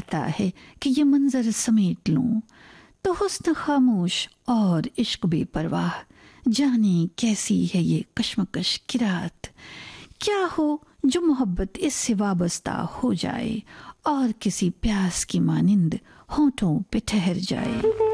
चाहता है कि ये मंजर समेट लूं, तो हुस्न खामोश और इश्क बेपरवाह, जाने कैसी है ये कश्मकश की रात। क्या हो जो मोहब्बत इससे वाबस्ता हो जाए और किसी प्यास की मानिंद होठों पे ठहर जाए।